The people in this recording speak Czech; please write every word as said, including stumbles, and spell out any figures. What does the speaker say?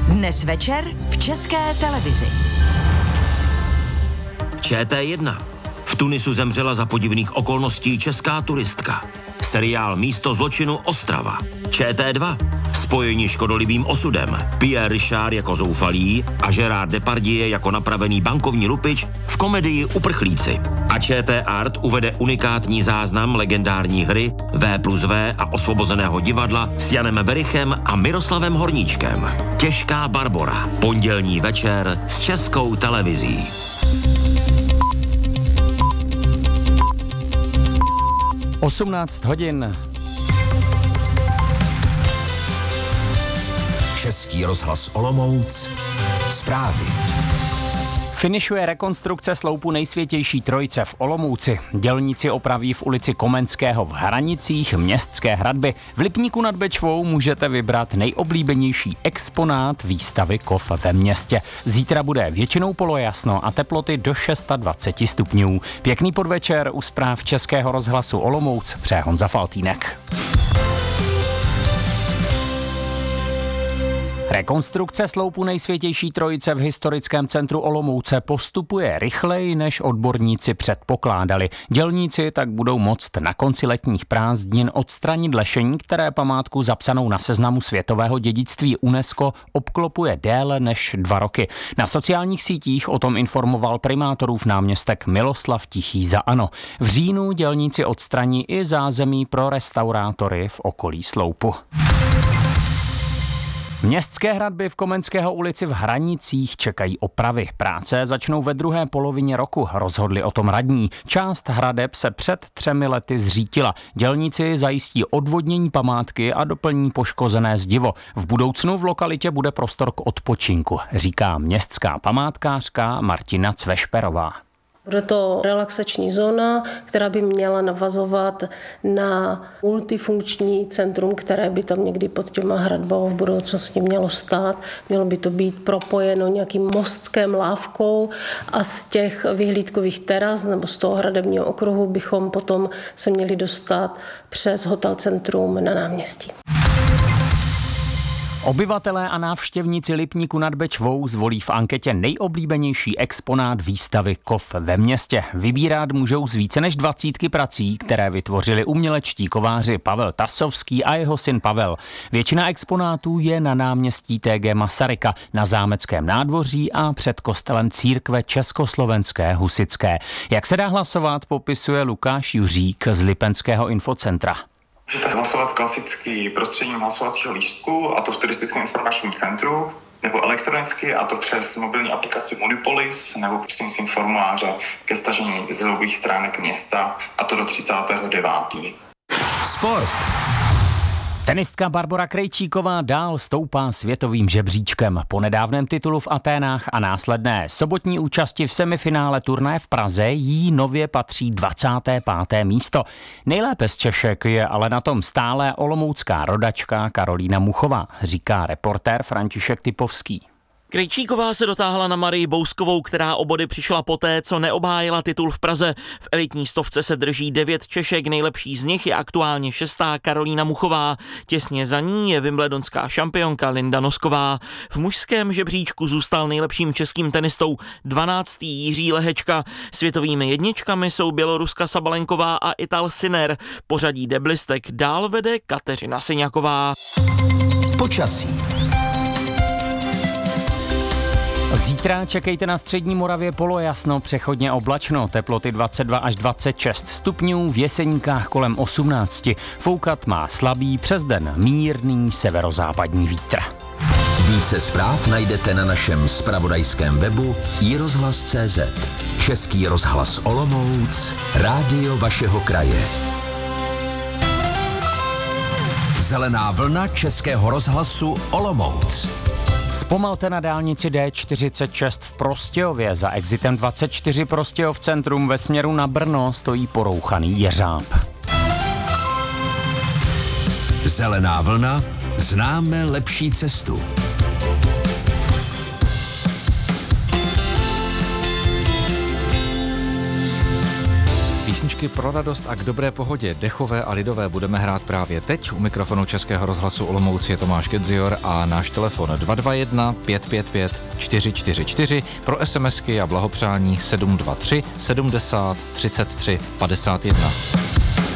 Dnes večer v České televizi. Č T jedna. V Tunisu zemřela za podivných okolností česká turistka. Seriál Místo zločinu Ostrava. Č T dva. Spojení škodolibým osudem. Pierre Richard jako zoufalý a Gérard Depardieu jako napravený bankovní lupič v komedii Uprchlíci. A Č T Art uvede unikátní záznam legendární hry V plus V a Osvobozeného divadla s Janem Berichem a Miroslavem Horníčkem. Těžká Barbora. Pondělní večer s Českou televizí. osmnáct hodin. Český rozhlas Olomouc. Zprávy. Finišuje rekonstrukce sloupu Nejsvětější Trojice v Olomouci. Dělníci opraví v ulici Komenského v Hranicích městské hradby. V Lipníku nad Bečvou můžete vybrat nejoblíbenější exponát výstavy Kov ve městě. Zítra bude většinou polojasno a teploty do dvacet šest stupňů. Pěkný podvečer u zpráv Českého rozhlasu Olomouc přeje Honza Faltýnek. Rekonstrukce sloupu Nejsvětější Trojice v historickém centru Olomouce postupuje rychleji, než odborníci předpokládali. Dělníci tak budou moct na konci letních prázdnin odstranit lešení, které památku zapsanou na seznamu světového dědictví UNESCO obklopuje déle než dva roky. Na sociálních sítích o tom informoval primátorův náměstek Miloslav Tichý za ANO. V říjnu dělníci odstraní i zázemí pro restaurátory v okolí sloupu. Městské hradby v Komenského ulici v Hranicích čekají opravy. Práce začnou ve druhé polovině roku, rozhodli o tom radní. Část hradeb se před třemi lety zřítila. Dělníci zajistí odvodnění památky a doplní poškozené zdivo. V budoucnu v lokalitě bude prostor k odpočinku, říká městská památkářka Martina Cvešperová. Bude to relaxační zóna, která by měla navazovat na multifunkční centrum, které by tam někdy pod těma hradbou v budoucnosti mělo stát. Mělo by to být propojeno nějakým mostkem, lávkou a z těch vyhlídkových teras nebo z toho hradebního okruhu bychom potom se měli dostat přes hotel centrum na náměstí. Obyvatelé a návštěvníci Lipníku nad Bečvou zvolí v anketě nejoblíbenější exponát výstavy Kov ve městě. Vybírat můžou z více než dvacítky prací, které vytvořili umělečtí kováři Pavel Tasovský a jeho syn Pavel. Většina exponátů je na náměstí T G Masaryka, na Zámeckém nádvoří a před kostelem církve Československé husitské. Jak se dá hlasovat, popisuje Lukáš Juřík z Lipenského infocentra. Můžete hlasovat klasicky prostřednictvím hlasovacího lístku, a to v turistickém informačním centru, nebo elektronicky, a to přes mobilní aplikaci Monipolis, nebo prostřednictvím formuláře ke stažení webových stránek města, a to do třicátého devátého Sport. Tenistka Barbora Krejčíková dál stoupá světovým žebříčkem. Po nedávném titulu v Aténách a následné sobotní účasti v semifinále turnaje v Praze jí nově patří dvacáté páté místo. Nejlépe z Češek je ale na tom stále olomoucká rodačka Karolína Muchová, říká reportér František Typovský. Krejčíková se dotáhla na Marii Bouskovou, která o body přišla poté, co neobhájila titul v Praze. V elitní stovce se drží devět Češek, nejlepší z nich je aktuálně šestá Karolína Muchová. Těsně za ní je wimbledonská šampionka Linda Nosková. V mužském žebříčku zůstal nejlepším českým tenistou dvanáctý Jiří Lehečka. Světovými jedničkami jsou Běloruska Sabalenková a Ital Sinner. Pořadí deblistek dál vede Kateřina Syňaková. Počasí. Zítra čekejte na střední Moravě polojasno, přechodně oblačno, teploty dvacet dva až dvacet šest stupňů, v Jeseníkách kolem osmnáct. Foukat má slabý, přes den mírný severozápadní vítr. Více zpráv najdete na našem zpravodajském webu i rozhlas tečka cé zet. Český rozhlas Olomouc, rádio vašeho kraje. Zelená vlna Českého rozhlasu Olomouc. Zpomalte na dálnici D čtyřicet šest v Prostějově. Za exitem dvacet čtyři Prostějov centrum ve směru na Brno stojí porouchaný jeřáb. Zelená vlna, známe lepší cestu. Písničky pro radost a k dobré pohodě, dechové a lidové budeme hrát právě teď. U mikrofonu Českého rozhlasu Olomouc je Tomáš Kedzior a náš telefon dva dva jedna pět pět pět čtyři čtyři čtyři, pro SMSky a blahopřání sedm dva tři sedmdesát třicet tři padesát jedna.